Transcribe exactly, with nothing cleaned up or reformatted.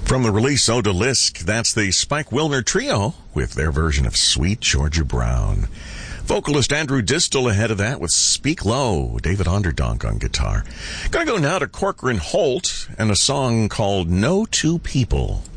From the release Odalisque, that's the Spike Wilner Trio with their version of Sweet Georgia Brown. Vocalist Andrew Distel ahead of that with Speak Low, David Onderdonk on guitar. Gonna go now to Corcoran Holt and a song called No Two People.